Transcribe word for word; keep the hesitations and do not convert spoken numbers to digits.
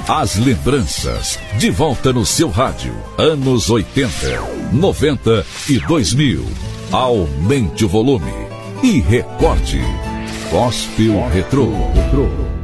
As lembranças, de volta no seu rádio. Anos oitenta, noventa e dois mil. Aumente o volume e recorde. Gospel Retrô.